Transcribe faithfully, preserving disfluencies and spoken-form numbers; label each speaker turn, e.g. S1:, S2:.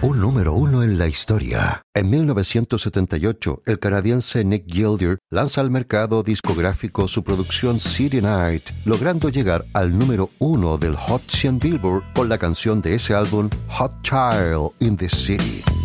S1: Un número uno en la historia. En mil novecientos setenta y ocho, el canadiense Nick Gilder lanza al mercado discográfico su producción City Night, logrando llegar al número uno del Hot cien Billboard con la canción de ese álbum Hot Child in the City.